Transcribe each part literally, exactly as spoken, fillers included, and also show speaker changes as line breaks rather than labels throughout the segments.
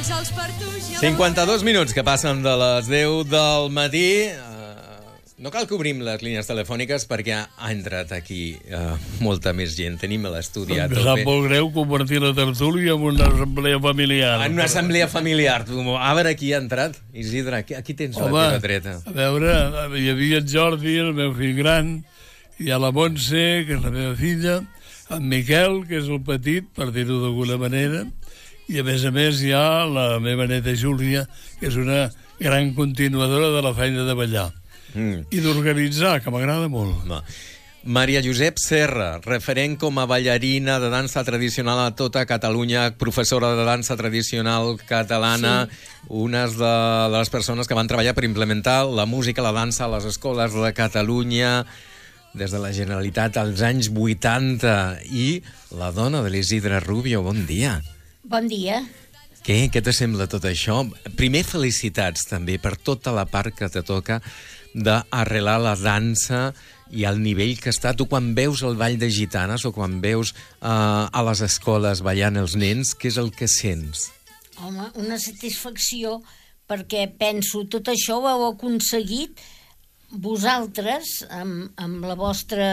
cinquanta-dos minuts que passen de les deu del matí. No cal que obrim les línies telefòniques perquè ha entrat aquí uh, molta més gent. Tenim a l'estudi a
tope. Em sap molt greu convertir la tertúlia en una assemblea familiar.
En una assemblea familiar. A veure qui ha entrat. Isidre, aquí, aquí tens Home, la teva dreta.
A veure, hi havia en Jordi, el meu fill gran, hi ha la Montse, que és la meva filla, en Miquel, que és el petit, per dir-ho d'alguna manera, i a més a més hi ha la meva neta Júlia, que és una gran continuadora de la feina de ballar. Mm. I d'organitzar, que m'agrada molt.
No. Maria Josep Serra, referent com a ballarina de dansa tradicional a tota Catalunya, professora de dansa tradicional catalana, sí. Una de, de les persones que van treballar per implementar la música, la dansa a les escoles de Catalunya des de la Generalitat als anys vuitanta, i la dona de l'Isidre Rubio. Bon dia.
Bon dia.
Què? Què te sembla tot això? Primer, felicitats també per tota la part que te toca d'arrelar la dansa i al nivell que està. Tu quan veus el ball de gitanes o quan veus uh, a les escoles ballant els nens, què és el que sents?
Home, una satisfacció, perquè penso, tot això ho heu aconseguit vosaltres amb, amb la vostra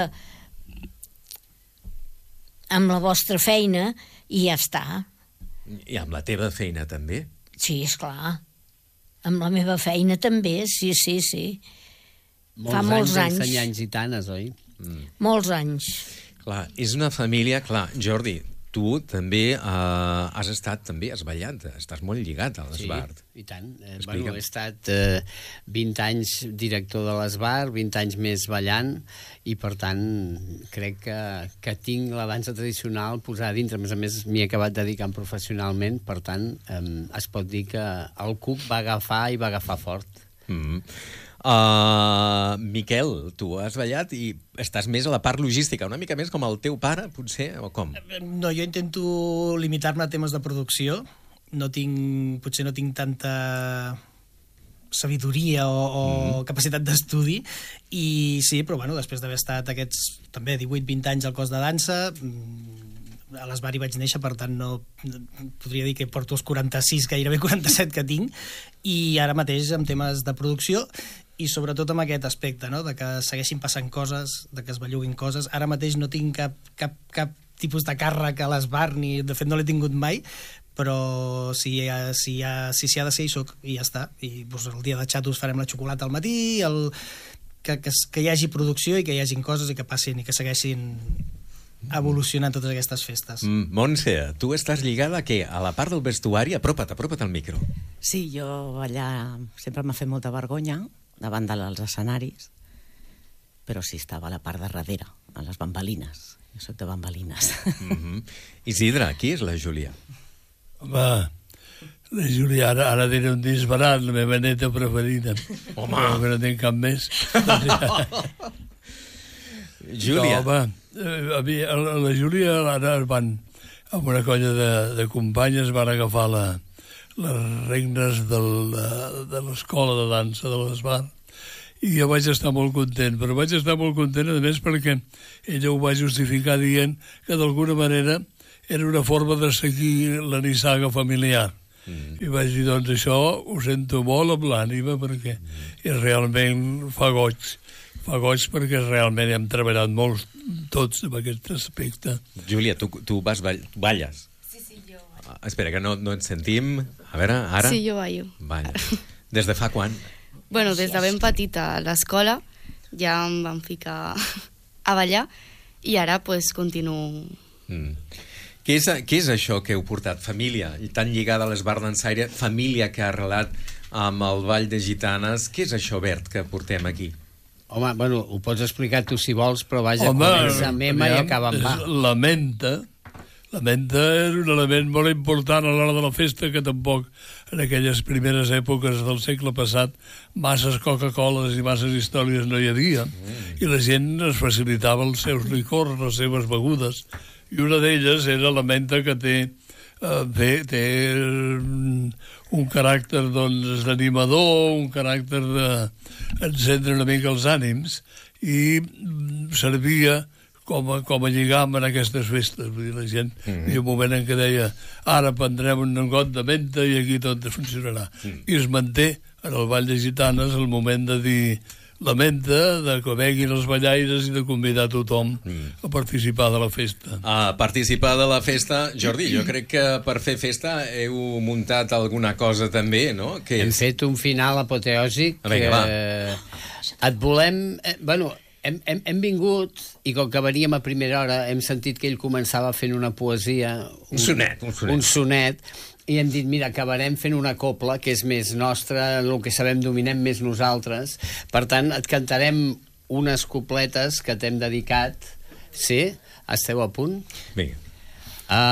amb la vostra feina, i ja està.
I amb la teva feina també?
Sí, esclar. Amb la meva feina també, sí, sí, sí.
Molts
Fa molts anys.
Molts anys gitanes, oi?
Mm. Molts anys.
Clar, és una família... Clar, Jordi, tu també uh, has estat, també has ballat, estàs molt lligat a l'Esbart.
Sí, i tant. Eh, bueno, he estat eh, vint anys director de l'Esbart, vint anys més ballant, i per tant crec que, que tinc la dansa tradicional posada dintre. A més a més, m'hi he acabat dedicant professionalment, per tant eh, es pot dir que el cuc va agafar i va agafar fort.
Mm. Uh, Miquel, tu has ballat i estàs més a la part logística, una mica més com el teu pare, potser, o com?
No, jo intento limitar-me a temes de producció. No tinc, potser no tinc tanta sabidoria o, o mm. capacitat d'estudi, i sí, però bueno, després d'haver estat aquests també divuit vint anys al cos de dansa, a l'Esbart hi vaig néixer, per tant no, no podria dir que porto els quaranta-sis, gairebé quaranta-set que tinc, i ara mateix amb temes de producció i sobretot amb aquest aspecte, no? De que segueixin passant coses, de que es belluguin coses. Ara mateix no tinc cap, cap, cap tipus de càrrec a l'Esbart, ni de fet no l'he tingut mai, però si s'hi ha, si ha, si ha de ser hi soc, i ja està. I doncs, el dia de xatos farem la xocolata al matí, el, que, que, que hi hagi producció i que hi hagin coses i que passin i que segueixin evolucionant totes aquestes festes.
Mm, Montse, tu estàs lligada a què? A la part del vestuari? Apropa't, apropa't al micro.
Sí, jo ballar sempre m'ha fet molta vergonya davant dels escenaris, però sí estava a la part de darrere, a les bambalines. Jo soc de bambalines.
Mm-hmm. Isidre, qui és la Júlia?
Home, la Júlia, ara, ara diré un disbarat, la meva neta preferida.
Home!
No, que no tinc cap més.
Júlia.
No, home, a mi, a la Júlia ara van, amb una colla de, de companyes, van agafar la, les regnes del, de l'escola de dansa de l'Esbart, i jo vaig estar molt content, però vaig estar molt content, a més, perquè ella ho va justificar dient que d'alguna manera era una forma de seguir la nissaga familiar. Mm. I vaig dir, doncs això ho sento molt amb l'ànima, perquè mm. realment fa goig. Fa goig perquè realment hem treballat molt tots en aquest aspecte.
Júlia, tu, tu vas ball balles?
Sí, sí, jo.
Ah, espera, que no, no ens sentim. A veure, ara?
Sí, jo ballo.
Balla. Des de fa quan?
Bueno, des de ben petita a l'escola ja em van ficar a ballar i ara pues continuo.
Mm. Què és, què és això que heu portat? Família, i tan lligada a l'Esbart Dansaire, família que ha arrelat amb el ball de gitanes. Què és això, Bert, que portem aquí?
Home, bueno, ho pots explicar tu si vols, però vaja,
Home,
comença amb Emma i acaba amb va.
La menta, la menta és un element molt important a l'hora de la festa, que tampoc en aquelles primeres èpoques del segle passat masses Coca-Coles i masses històries no hi havia, mm. i la gent es facilitava els seus licors, les seves begudes, i una d'elles era la menta, que té, eh, té, té un caràcter, doncs, d'animador, un caràcter d'encendre una mica els ànims, i servia com a, com a lligam en aquestes festes. Vull dir, la gent, mm-hmm. hi ha un moment en què deia ara prendrem un got de menta i aquí tot funcionarà. Mm. I es manté en el Ball de Gitanes el moment de dir la menta, de que venguin els ballaires i de convidar tothom mm. a participar de la festa.
A participar de la festa. Jordi, jo crec que per fer festa heu muntat alguna cosa també, no? Que
Hem
és...
fet un final apoteòsic.
Vinga, va.
Eh, et volem... Eh, bueno, hem, hem, hem vingut i com que veníem a primera hora hem sentit que ell començava fent una poesia...
Un, un sonet, un sonet.
Un sonet. I hem dit, mira, acabarem fent una copla que és més nostra, el que sabem dominem més nosaltres. Per tant, et cantarem unes copletes que t'hem dedicat. Sí? Esteu a punt?
Vinga.